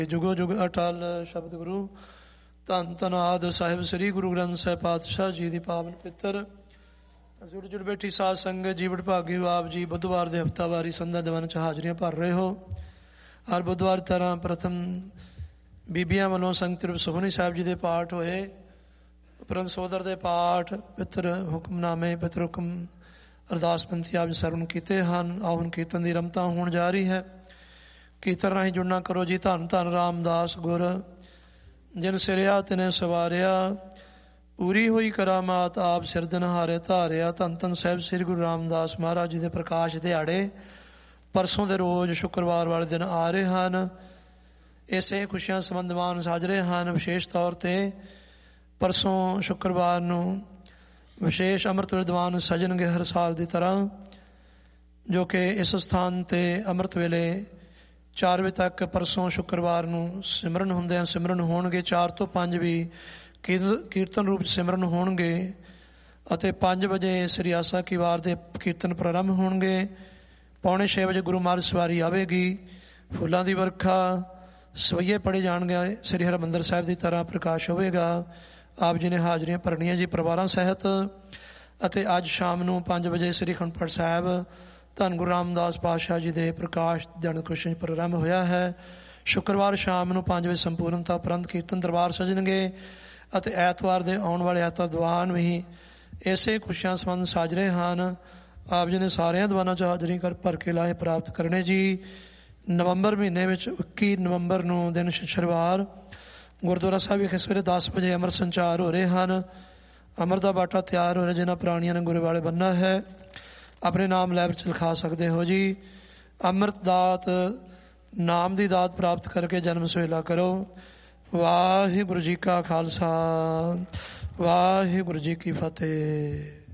ਜੁਗੋ ਜੁਗ ਅਟਲ ਸ਼ਬਦ ਗੁਰੂ ਧੰਨ ਧੰਨ ਆਦਿ ਸਾਹਿਬ ਸ੍ਰੀ ਗੁਰੂ ਗ੍ਰੰਥ ਸਾਹਿਬ ਪਾਤਸ਼ਾਹ ਜੀ ਦੀ ਪਾਵਨ ਪਿੱਤਰ ਜੁੜ ਜੁੜ ਬੈਠੀ ਸਾਧ ਸੰਗਤ ਜੀ ਵਡਭਾਗੀ ਆਪ ਜੀ ਬੁੱਧਵਾਰ ਦੇ ਹਫ਼ਤਾਵਾਰੀ ਸੰਧਾ ਦੀਵਾਨ 'ਚ ਹਾਜ਼ਰੀਆਂ ਭਰ ਰਹੇ ਹੋ। ਹਰ ਬੁੱਧਵਾਰ ਤਰ੍ਹਾਂ ਪ੍ਰਥਮ ਬੀਬੀਆਂ ਵੱਲੋਂ ਸੰਗਤ ਰੂਪ ਸੁਖਮਨੀ ਸਾਹਿਬ ਜੀ ਦੇ ਪਾਠ ਹੋਏ, ਉਪਰੰਤ ਸੋਦਰ ਦੇ ਪਾਠ, ਪਿੱਤਰ ਹੁਕਮਨਾਮੇ, ਪਿੱਤਰ ਹੁਕਮ ਅਰਦਾਸ ਪੰਥੀ ਆਪ ਜੀ ਸਰਵਣ ਕੀਤੇ ਹਨ। ਆਓ ਹੁਣ ਕੀਰਤਨ ਦੀ ਰਮਤਾ ਹੋਣ ਜਾ ਰਹੀ ਹੈ। ਕੀਰਤਨ ਰਾਹੀਂ ਜੁੜਨਾ ਕਰੋ ਜੀ। ਧੰਨ ਧੰਨ ਰਾਮਦਾਸ ਗੁਰ ਜਿਨ ਸਿਰਿਆ ਤਿਨੇ ਸਵਾਰਿਆ, ਪੂਰੀ ਹੋਈ ਕਰਾਮਾਤ ਆਪ ਸਿਰਜਣਹਾਰੇ ਧਾਰਿਆ। ਧੰਨ ਧੰਨ ਸਾਹਿਬ ਸ੍ਰੀ ਗੁਰੂ ਰਾਮਦਾਸ ਮਹਾਰਾਜ ਜੀ ਦੇ ਪ੍ਰਕਾਸ਼ ਦਿਹਾੜੇ ਪਰਸੋਂ ਦੇ ਰੋਜ਼ ਸ਼ੁੱਕਰਵਾਰ ਵਾਲੇ ਦਿਨ ਆ ਰਹੇ ਹਨ। ਇਸੇ ਖੁਸ਼ੀਆਂ ਸੰਬੰਧਵਾਨ ਸਾਜਰੇ ਹਨ। ਵਿਸ਼ੇਸ਼ ਤੌਰ 'ਤੇ ਪਰਸੋਂ ਸ਼ੁੱਕਰਵਾਰ ਨੂੰ ਵਿਸ਼ੇਸ਼ ਅੰਮ੍ਰਿਤ ਵੇਲੇ ਦੀਵਾਨ ਸਜਣਗੇ ਹਰ ਸਾਲ ਦੀ ਤਰ੍ਹਾਂ, ਜੋ ਕਿ ਇਸ ਸਥਾਨ 'ਤੇ ਅੰਮ੍ਰਿਤ ਵੇਲੇ 4 ਵਜੇ ਤੱਕ ਪਰਸੋਂ ਸ਼ੁੱਕਰਵਾਰ ਨੂੰ ਸਿਮਰਨ ਹੁੰਦੇ ਹਨ। ਸਿਮਰਨ ਹੋਣਗੇ 4 ਤੋਂ 5 ਵੀ ਕੀਰਤਨ ਰੂਪ ਸਿਮਰਨ ਹੋਣਗੇ ਅਤੇ 5 ਵਜੇ ਸ੍ਰੀ ਆਸਾ ਕੀ ਵਾਰ ਦੇ ਕੀਰਤਨ ਪ੍ਰਾਰੰਭ ਹੋਣਗੇ। 5:45 ਵਜੇ ਗੁਰੂ ਮਹਾਰਾਜ ਸਵਾਰੀ ਆਵੇਗੀ। ਫੁੱਲਾਂ ਦੀ ਵਰਖਾ, ਸਵਈਏ ਪੜ੍ਹੇ ਜਾਣਗੇ। ਸ੍ਰੀ ਹਰਿਮੰਦਰ ਸਾਹਿਬ ਦੀ ਤਰ੍ਹਾਂ ਪ੍ਰਕਾਸ਼ ਹੋਵੇਗਾ। ਆਪ ਜੀ ਨੇ ਹਾਜ਼ਰੀਆਂ ਭਰਨੀਆਂ ਜੀ ਪਰਿਵਾਰਾਂ ਸਹਿਤ। ਅਤੇ ਅੱਜ ਸ਼ਾਮ ਨੂੰ 5 ਵਜੇ ਸ੍ਰੀ ਅਖੰਡ ਪਾਠ ਸਾਹਿਬ ਧੰਨ ਗੁਰੂ ਰਾਮਦਾਸ ਪਾਤਸ਼ਾਹ ਜੀ ਦੇ ਪ੍ਰਕਾਸ਼ ਦਿਨ ਖੁਸ਼ੀ ਪ੍ਰਾਰੰਭ ਹੋਇਆ ਹੈ। ਸ਼ੁੱਕਰਵਾਰ ਸ਼ਾਮ ਨੂੰ 5 ਵਜੇ ਸੰਪੂਰਨਤਾ ਉਪਰੰਤ ਕੀਰਤਨ ਦਰਬਾਰ ਸਜਣਗੇ ਅਤੇ ਐਤਵਾਰ ਦੇ ਆਉਣ ਵਾਲੇ ਐਤਵਾਰ ਦੀਵਾਨ ਵੀ ਇਸੇ ਖੁਸ਼ੀਆਂ ਸੰਬੰਧ ਸਾਜਰੇ ਹਨ। ਆਪ ਜੀ ਨੇ ਸਾਰਿਆਂ ਦੀਵਾਨਾਂ 'ਚ ਹਾਜ਼ਰੀ ਭਰ ਕੇ ਲਾਹੇ ਪ੍ਰਾਪਤ ਕਰਨੇ ਜੀ। ਨਵੰਬਰ ਮਹੀਨੇ ਵਿੱਚ 21 ਨਵੰਬਰ ਨੂੰ ਦਿਨ ਸ਼ੁੱਕਰਵਾਰ ਗੁਰਦੁਆਰਾ ਸਾਹਿਬ ਵਿਖੇ ਸਵੇਰੇ 10 ਵਜੇ ਅੰਮ੍ਰਿਤ ਸੰਚਾਰ ਹੋ ਰਹੇ ਹਨ। ਅੰਮ੍ਰਿਤ ਦਾ ਬਾਟਾ ਤਿਆਰ ਹੋ ਰਿਹਾ, ਜਿਹਨਾਂ ਪ੍ਰਾਣੀਆਂ ਨੇ ਗੁਰੂ ਵਾਲੇ ਬੰਨ੍ਹਣਾ ਹੈ ਆਪਣੇ ਨਾਮ ਲੈਬ 'ਚ ਲਿਖਾ ਸਕਦੇ ਹੋ ਜੀ। ਅੰਮ੍ਰਿਤ ਦਾਤ ਨਾਮ ਦੀ ਦਾਤ ਪ੍ਰਾਪਤ ਕਰਕੇ ਜਨਮ ਸੁਹੇਲਾ ਕਰੋ। ਵਾਹਿਗੁਰੂ ਜੀ ਕਾ ਖਾਲਸਾ, ਵਾਹਿਗੁਰੂ ਜੀ ਕੀ ਫਤਿਹ।